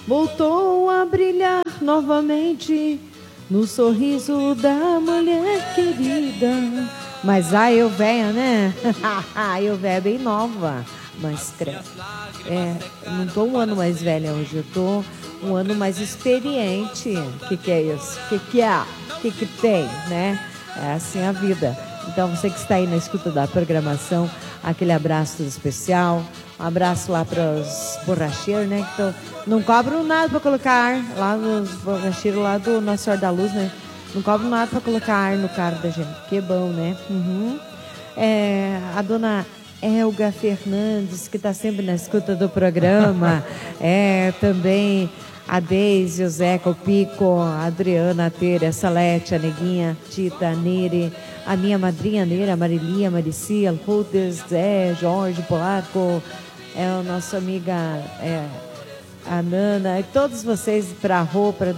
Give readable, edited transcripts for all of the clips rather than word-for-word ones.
voltou a brilhar novamente no sorriso da mulher querida. Mas eu velha, né? Eu velha bem nova. Mas credo. Não tô um ano mais velha hoje, eu tô um ano mais experiente. O que é isso? O que é? O que tem, né? É assim a vida. Então você que está aí na escuta da programação, aquele abraço especial. Um abraço lá para os borracheiros, né? Que não cobram nada para colocar ar. Lá nos borracheiros lá do Nossa Senhora da Luz, né? Não cobram nada para colocar ar no carro da gente. Que bom, né? Uhum. A dona Elga Fernandes, que está sempre na escuta do programa. Também a Deise, o Zeca, o Pico, a Adriana, a Tere, a Salete, a Neguinha, Tita, a Nere, a minha madrinha Nere, a Marilinha, a Maricia, o Rudes, Zé, Jorge, Polaco, a nossa amiga a Nana, e todos vocês, para a Rô, para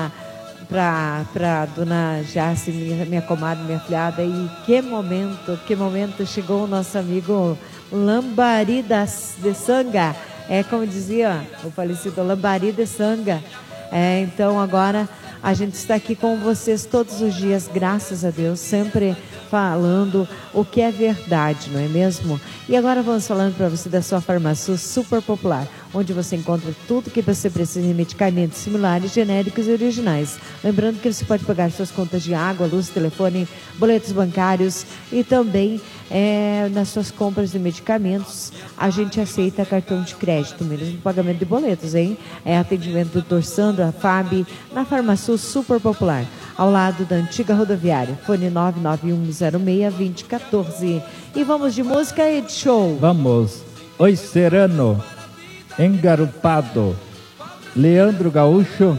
dona Jace, minha comadre, minha filhada. E que momento chegou o nosso amigo Lambari de Sanga, como dizia o falecido Lambari de Sanga. Então agora a gente está aqui com vocês todos os dias, graças a Deus, sempre falando o que é verdade, não é mesmo? E agora vamos falando para você da sua farmácia super popular, onde você encontra tudo que você precisa em medicamentos similares, genéricos e originais. Lembrando que você pode pagar suas contas de água, luz, telefone, boletos bancários e também nas suas compras de medicamentos, a gente aceita cartão de crédito, mesmo no pagamento de boletos, hein? Atendimento do Dr. Sandra, FAB, na farmácia super popular, ao lado da antiga rodoviária. Fone 99106-2014. E vamos de música e de show. Vamos. Oi Serano, Engarupado, Leandro Gaúcho,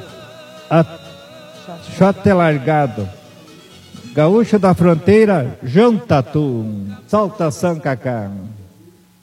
Chote Largado, Gaúcho da Fronteira, João Tatu, Salta São Cacá.